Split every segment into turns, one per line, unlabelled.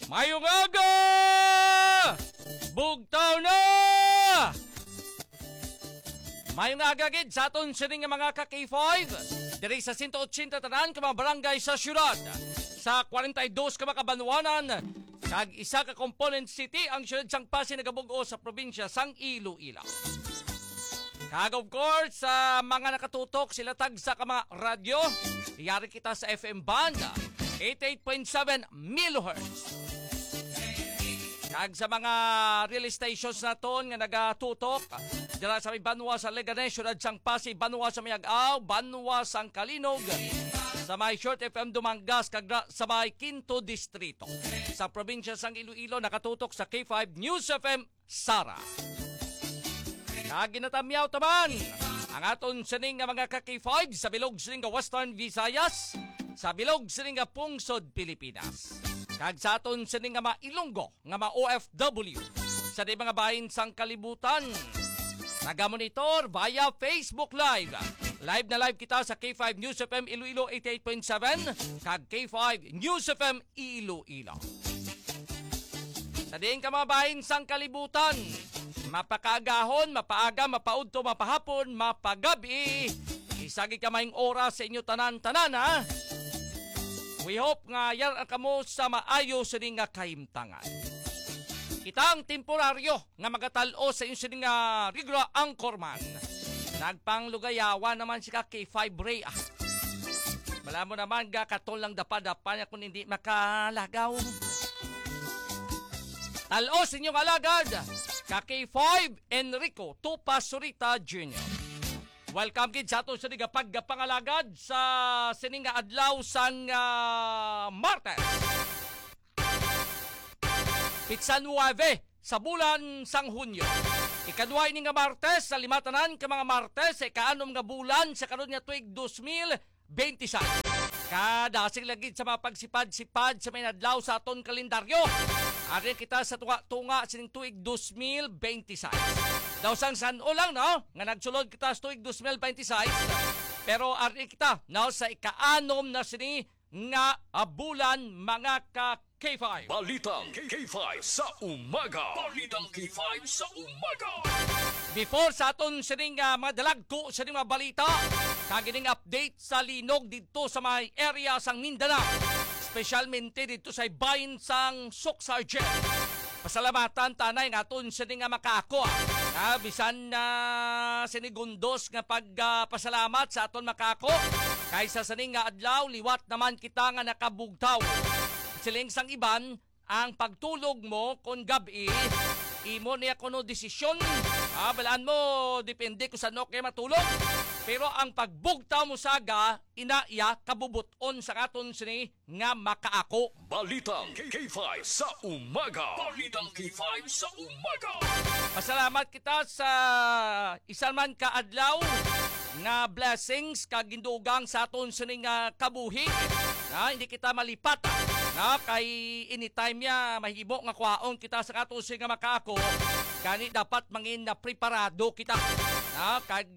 Mayong aga! Bugtaw na! Mayong aga gid sa aton sining nga mga ka-K5 diri sa 180 tanan ka mga barangay sa syudad. Sa 42 ka mga kabanwanan kag isa ka component city ang syudad sang Pasig nagabugo sa probinsya sang Iloilo. Kag of course sa mga nakatutok sila tag sa mga radyo, iyari kita sa FM band 88.7 MHz. Kag sa mga relay stations naton nga nagatutok dira sa may Banwa sa Leganes, syudad sang Pasig, Banwa sa Mayag-aw, Banwa sang Kalinog, sa may Short FM Dumangas, kag sa may Quinto Distrito. Sa probinsya sang Iloilo, nakatutok sa K5 News FM Sara. Kag ginatamyaw taman ang aton sining nga mga ka-K5 sa bilog sining nga Western Visayas, sa bilog sining nga Pungsod, Pilipinas. Kag sa aton sining nga mga Ilonggo, nga mga OFW, sa di mga bahin sang kalibutan. Nagamonitor via Facebook Live. Live na live kita sa K5 News FM Iloilo 88.7 kag K5 News FM Iloilo. Sa diin ka mga bahin sang kalibutan, mapakagahon, mapaaga, mapaudto, mapahapon, mapagabi, isagi ka maing oras sa inyo tanan-tanan ha. We hope nga yan kamo sa maayo sa nga kahimtangan. Kitang temporaryo nga magatalo sa inyo sining nga regular anchorman. Nagpanglugayawa naman si K5 Ray. Wala mo naman katol lang dapa-dapa niya kung hindi makalagaw. Talo sa inyong alagad, K5 Enrico Tupasurita Jr. Welcome kid sa ato sa pagpangalagad sa sining nga adlaw sang Martes. Pitsa 9 sa bulan sang Hunyo. Ikadwa ini nga Martes sa limatanan ka mga Martes sa ikaanom nga bulan sa karon nga tuig 2026. Kadasig lagi sa mga pagsipad-sipad sa may adlaw sa aton kalendaryo. Ari kita sa tunga sining tuig 2026. Daw sang san-o lang no nga nagsulod kita sa tuig 2026. Pero ari kita no sa ikaanom na sini nga bulan mga K5.
Balitang K5 sa umaga. Balitang K5 sa umaga.
Before sa aton sining mga dalagko sining mga balita, kagining update sa linog dito sa may area sang Mindanao. Specialmente dito sa bahin sang Soksargen. Pasalamatan tanay nga aton sining makako. Bisan na sinigundos nga pagpasalamat sa aton makako. Kaysa sining nga adlaw liwat naman kita nga nakabugtaw. Siling sang iban, ang pagtulog mo kung gabi, imo niya kuno desisyon. Balaan mo, depende kung saan kayo matulog. Pero ang pagbugtaw mo saga, inaiya kabubuton sa aton sini nga makaako.
Balitang K5 sa umaga. Balitang K5 sa umaga.
Pasalamat kita sa isan man kaadlaw nga blessings kagindugang sa aton sini nga kabuhi. Hindi kita malipat. Kay anytime ya mahibo nga kwaon kita sa aton sini nga makaako. Kani dapat mangin na preparado kita. Kag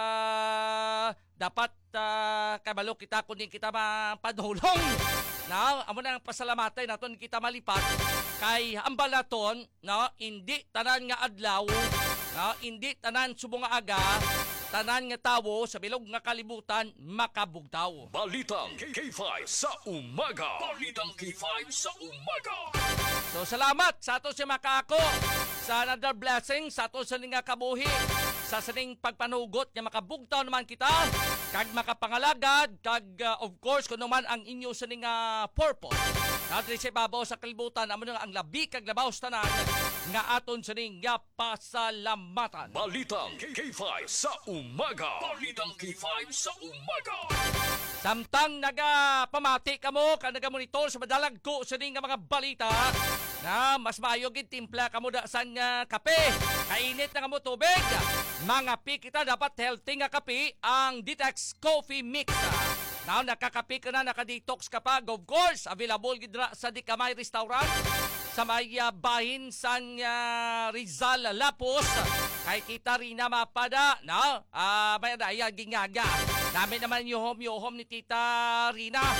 dapat kabalo kita kundi kita mapadulong. Amo na ang pasalamatan naton kita malipat kay ambal naton hindi tanan nga adlaw, hindi tanan subong nga aga, tanan nga tawo sa bilog nga kalibutan makabugtaw.
Balitang K5 sa umaga. Balitang K5 sa umaga.
So salamat sa ato si Makako sa another blessing sa ato sa nga kabuhi sa sining pagpanugot nga makabugtaw naman kita kag makapangalagad kag of course kung naman ang inyo sining purpose natri sa ibabaw sa kalibutan amo nga ang labi kag labaw sa tanan nga aton sining nga pasalamatan.
Balitang K5 sa umaga. Balitang K5 sa umaga.
Samtang nagapamati ka mo ka nagamonitor sa madalag ko sining nga mga balita na mas maayo gid timpla kamo da sang kape. Kainit na kamo tubig. Mga pi kita dapat healthy nga kape ang Detox Coffee Mix. Now nakakape ka na, nakadetox ka pa. Of course, available gid ra sa Dikamay Restaurant sa may bahin sang Rizal Lapos. Kay kita rin na mapada na may daya gingaga. Namin naman yuhom ni Tita Rina.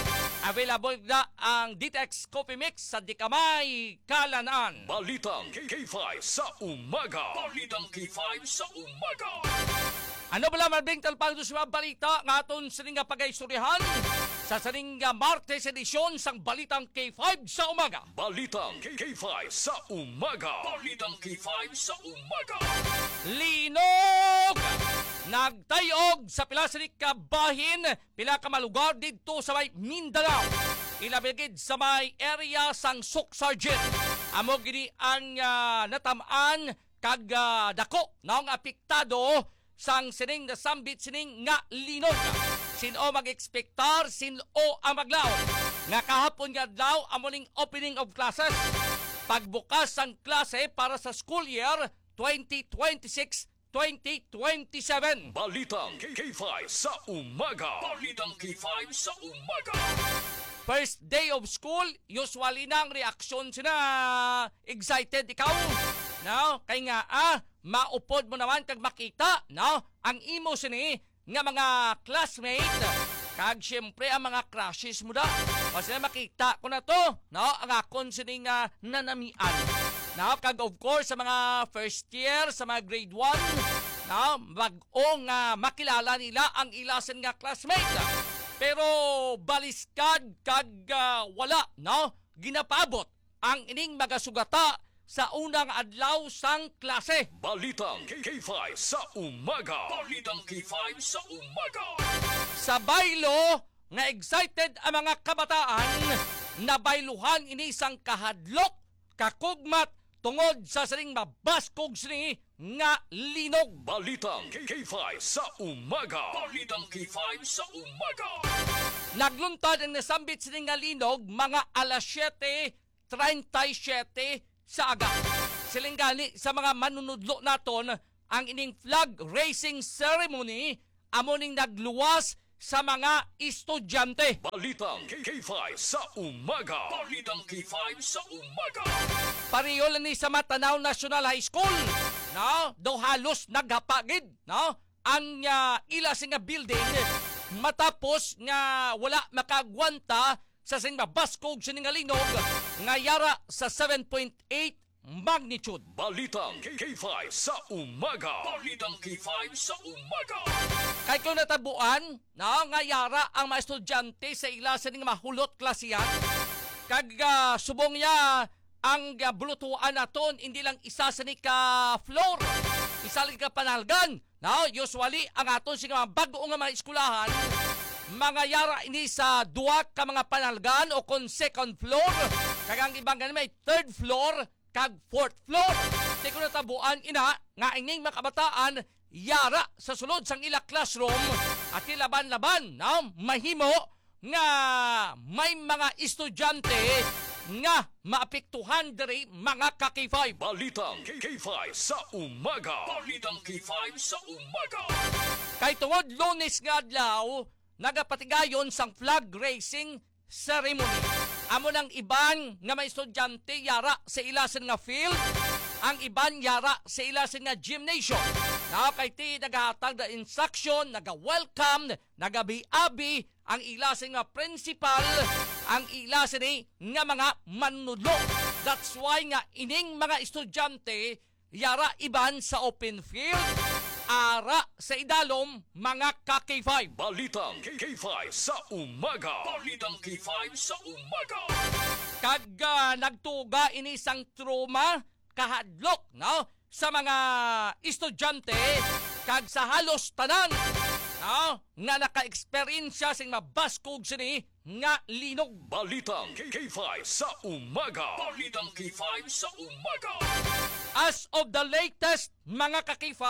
Available na ang Ditex Coffee Mix sa Dikamay, Kalanaan.
Balitang K5 sa umaga. Balitang K5 sa umaga.
Ano ba lamang bing talpang sa mga balita nga aton sining nga pagaistoryahan sa sining nga Martes edisyon sang Balitang K5 sa umaga.
Balitang K5 sa umaga. Balitang K5 sa umaga.
Linog! Nagtayog sa pila sa kabahin, pila ka malugar dito sa may Mindanao. Ilabigid sa may area sang Sok Sargent. Amo gini ang natamaan kag dako naong apektado sang sining nasambit sining nga linog. Sino mag-expectar, sino ang maglaon. Nga kahapon nga daw amuning opening of classes. Pagbukas ang klase para sa school year 2026-2027.
Balitang K5 sa umaga. Balitang K5 sa umaga.
First day of school, usually na ang reaksyon sina excited ikaw. No? Kaya nga, maupod mo naman kag makita, no? Ang imo sini nga mga classmate, kag syempre ang mga crushes mo da. Kasi makita ko na to, no? Ang akon sini nga nanamian. No? Kag of course sa mga first year, sa mga grade 1, no? Bag-o nga makilala nila ang ilasan nga classmate. Pero baliskad kag wala, no? Ginapabot ang ining mga sugata sa unang adlaw sang klase.
Balitang K5 sa umaga. Balitang K5 sa umaga.
Sa baylo nga excited ang mga kabataan na bayluhan ini sang kahadlok, kakugmat tungod sa sining mabaskog sini nga linog.
Balitang K5 sa umaga. Balitang K5 sa umaga.
Nagluntad ang nasambit sini nga linog mga alas 7:37 sa aga. Silinggani sa mga manunudlo naton ang ining flag raising ceremony amuning nagluwas sa mga estudyante.
Balitang K5 sa umaga. Balitang K5 sa umaga.
Pareho lang ni sa Matanaw National High School. No? Do halos naghapagid, no? Ang ila nga building matapos nga wala makagwanta sa sing mabaskog sining nga linog nga yara sa 7.8 magnitude.
Balitang K5 sa umaga. Balitang K5 sa umaga.
Kay kung natabuan, no, nga yara ang mga estudyante sa ila sining mahulot klasiyan. Kag subong niya ang bulutuan naton hindi lang isa sa ni ka floor, isa lang ka panalgan. No, usually ang aton sing mga bag-o nga mga eskulahan mga yara ini sa duwa ka mga panalgan o kon second floor. Kag ang ibang ganun may third floor kag fourth floor. Di ko natabuan ina nga ining mga kabataan yara sa sulod sang ila classroom at ilaban-laban na mahimo nga may mga estudyante nga maapektuhan diri mga ka-K5.
Balitang K5 sa umaga. Balitang K5 sa umaga.
Kay tungod Lunes nga adlaw nagapatigayon sang flag raising ceremony. Amo ng iban nga may estudyante yara sa ilasan nga field, ang iban yara sa ilasan nga gymnasium. Kay ti nagahatag na instruction, naga-welcome, nagabi-abi ang ilasan nga principal, ang ilasan ni nga mga manudlo. That's why nga ining mga estudyante yara iban sa open field, ara sa idalom mga ka-K5.
Balitang K5 sa umaga. Balitang K5 sa umaga.
Kag nagtuga ini sang trauma kahadlok, no, sa mga estudyante kag sa halos tanan, no, nga naka-eksperyensya sing mabaskog sini nga linog.
Balitang K5 sa umaga. Balitang K5 sa umaga.
As of the latest mga ka-K5,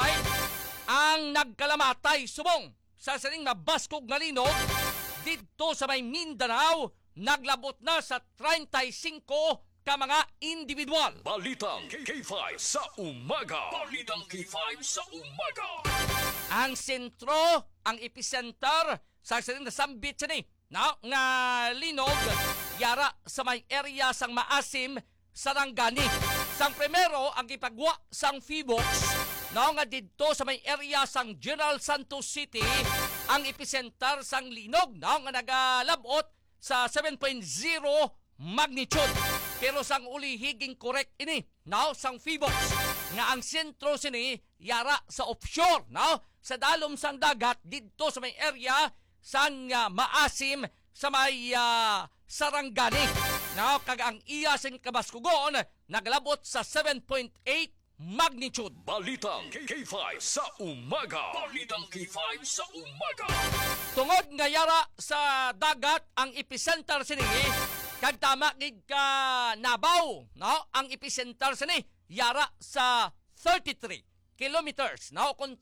ang nagkalamatay subong sa sining mabaskog nga linog dito sa may Mindanao naglabot na sa 35 ka mga individual.
Balitang K5 sa umaga. Balitang K5 sa umaga.
Ang sentro, ang epicenter sa sining nasambit sini na nga linog yara sa may area sang Maasim, Sarangani. Sang primero ang ipagwa sang Fibox, no, nga dito sa may area sang General Santos City, ang epicenter sang linog, no, nga nagalabot sa 7.0 magnitude. Pero sang uli higing correct ini, no? Sang Phoebus nga ang sentro sini yara sa offshore, no? Sa dalom sang dagat didto sa may area sang maasim sa may Sarangani. No? Kag ang iya sing kabaskugon naglabot sa 7.8 magnitude.
Balitang K5 sa umaga. Balitang K5 sa umaga.
Tungod nga yara sa dagat ang epicenter sini kag tama gid ka Nabaw, no? Ang epicenter sini yara sa 33 kilometers, no? Kung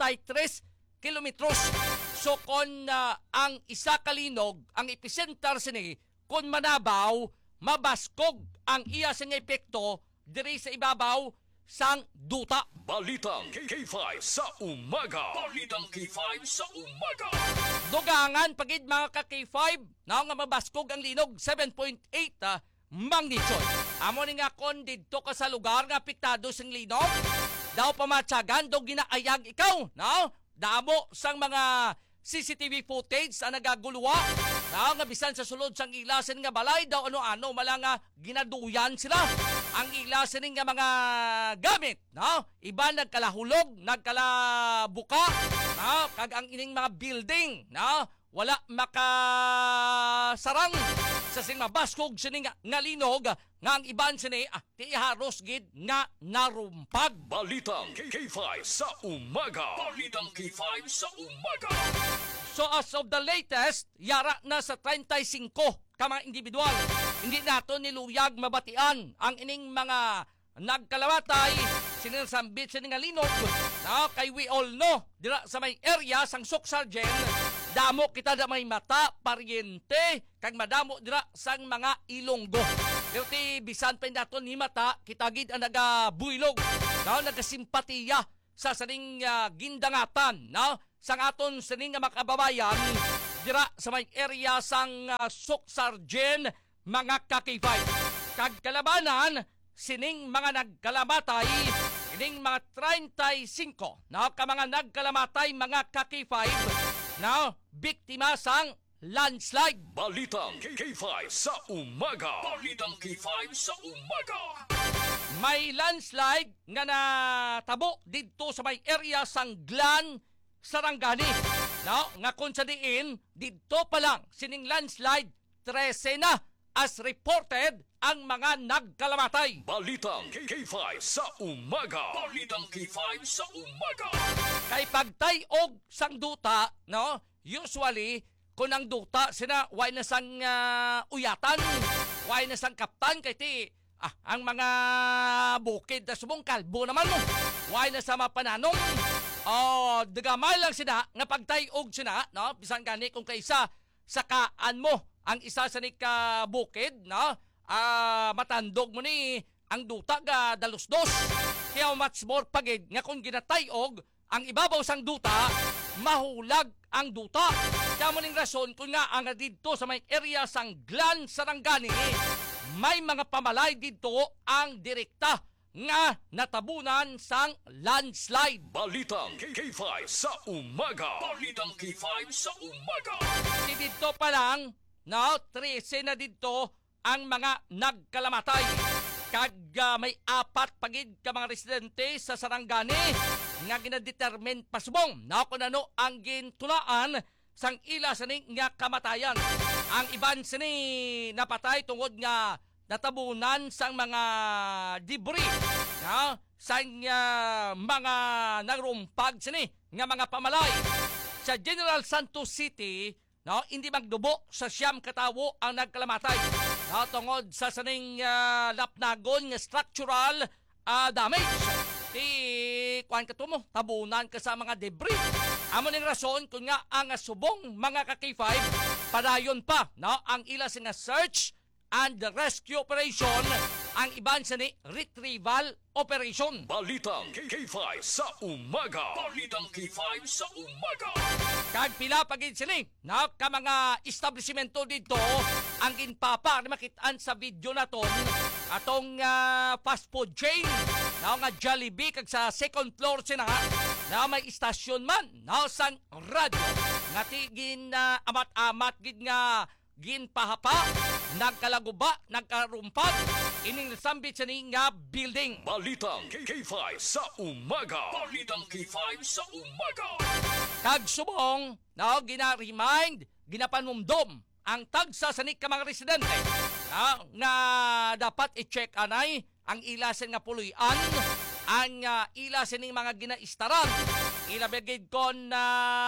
33 kilometros. So kung ang isa kalinog, ang epicenter sini kung Manabaw, mabaskog ang iya sing epekto diri sa ibabaw sang duta.
Balitang K5 sa umaga. Balitang K5 sa umaga.
Dugangan pagid mga ka-K5 na nga mabaskog ang linog 7.8 magnitude. Amo ni nga kon didto ka sa lugar nga apektado sing linog, daw pamatsagan do ginaayag ikaw, no? Damo sang mga CCTV footage ang nagaguluwa, no? Nga bisan sa sulod sang ilasin nga balay daw ano-ano malanga ginaduyan sila. Ang ilasin nga mga gamit, no? Iba nagkalahulog, nagkalabuka, no? Kag ang ining mga building, no? Wala makasarang sa sing mabaskog sini nga linog nga ang iban sini tiharos gid nga narumpag.
Balitang K5 sa umaga. Balitang K5 sa umaga.
So as of the latest, yara na sa 35 ka mga individual. Hindi nato niluyag mabatian ang ining mga nagkalamatay sinasambit sini nga linog. No, kay we all know dira sa may area sang Soksargen, damo kita da may mata, paryente, kag madamo dira sang mga Ilonggo. Pero ti bisan pa naton ni mata, kita gid ang nagabuylog, no, nagasimpatiya sa saning gindangatan, no, sang aton sining nga makababayan dira sa may area sang Soksargen, mga kakifay. Kag kalabanan sining mga nagkalamatay, ining mga 35 na ka mga nagkalamatay mga kaki-5 na biktima sang landslide.
Balitang K5 sa umaga. Balitang K5 sa umaga.
May landslide nga natabo dito sa may area sang Glan, Sarangani. No, nga kung sa diin, dito pa lang sining landslide 13 na as reported ang mga nagkalamatay.
Balitang K5 sa umaga. Balitang K5 sa umaga.
Kay pagtayog sang duta, no, usually kung ang duta sina way na sang uyatan, way na sang kaptan kay ti ang mga bukid na subong kalbo naman mo. Way na sa mapananong. Dagamay lang sina nga pagtayog sina, no, bisan gani kung kaysa sakaan mo ang isa sa ni ka bukid, no, matandog mo ni ang duta ga dalos-dos. Kaya much more pagid nga kung ginatayog ang ibabaw sang duta, mahulag ang duta. Kaya mo ning rason kung nga ang dito sa may area sang Glan, Sarangani, may mga pamalay dito ang direkta nga natabunan sang landslide.
Balitang K5 sa umaga. Balitang K5 sa umaga.
Dito pa lang, no, 13 na dito ang mga nagkalamatay. Kag may 4 pagid ka mga residente sa Sarangani nga ginadetermine pasubong na kung ano ang gintunaan sang ila sini nga kamatayan. Ang iban sini napatay tungod nga natabunan sang mga debris, no, sang mga nagrumpag sini nga mga pamalay. Sa General Santos City, no, hindi magdubo sa 9 katawo ang nagkalamatay. No, tungod sa saning lapnagon nga structural damage. Ti kuan ka mo, tabunan ka sa mga debris. Amo ning rason kung nga ang subong mga ka-K5 padayon pa, no, ang ila nga search and rescue operation, ang iban sa ni retrieval operation.
Balitang K5 sa umaga. Balitang K5 sa umaga.
Kag pila pagid sini na ka mga establishmento dito ang ginpapa na makitaan sa video naton atong fast food chain na nga Jollibee kag sa second floor sina na may istasyon man na sang radyo nga tigin amat-amat gid nga ginpahapa, nagkalaguba, nagkarumpag, ining nasambit sa nga building.
Balitang K5 sa umaga. Balitang K5 sa umaga.
Kag subong, gina-remind, ginapanumdom ang tagsa sa ka mga residente nga dapat i-check anay ang ilasin nga puluyan, ang ilasin ng mga ginaistaran, ilabigid ko na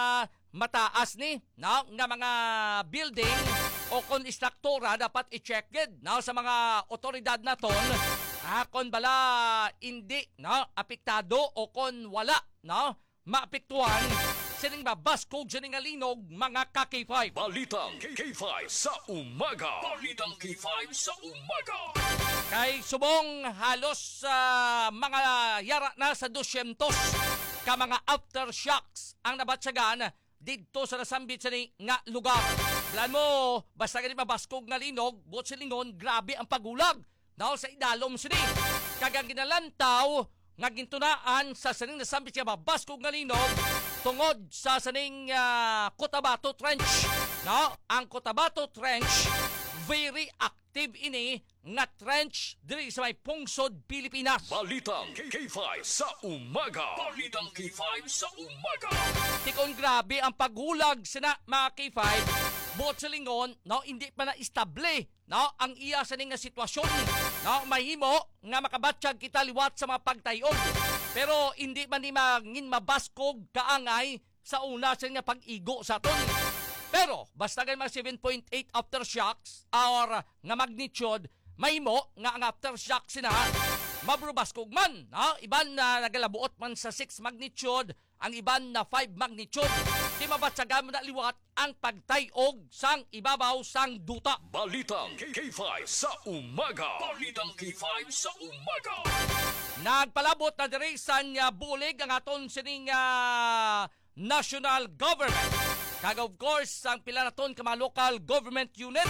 mataas ni nga mga building o kon istruktura dapat i-check gid sa mga otoridad naton kon bala hindi apektado o kon wala maapektuhan sining mabaskog sining linog mga ka-K5.
Balitang K5 sa umaga. Balitang K5 sa umaga.
Kay subong halos mga yara na sa 200 ka mga aftershocks ang nabatsagan dito sa nasambit sa nga lugar. Alam mo, basta ganit mabaskog nga linog, buot silingon, grabe ang pagulag. Sa idalom sini. Kagang ginalantaw, nga gintunaan sa saning nasambit nga mabaskog nga linog, tungod sa saning Cotabato Trench. Ang Cotabato Trench, very active ini nga trench diri sa may pungsod Pilipinas.
Balitang K5 sa umaga. Balitang K5 sa umaga.
Tikon grabe ang paghulag sina mga K5 buot sa lingon, hindi pa na-estable ang iya sa nga sitwasyon. Mahimo nga makabatsyag kita liwat sa mga pagtayog. Pero hindi man ni mangin mabaskog kaangay sa una sa nga pag-igo sa aton. Pero basta gan mga 7.8 aftershocks or nga magnitude, mahimo nga ang aftershock sina mabrubaskog man. Iban na nagalabuot man sa 6 magnitude, ang iban na 5 magnitude. Di mabatsagan mo na liwat ang pagtayog sang ibabaw sang duta.
Balitang K5 sa umaga. Balitang K5 sa umaga.
Nagpalabot na diri sa bulig ang aton sining national government. Kag of course, ang pila naton ka mga local government unit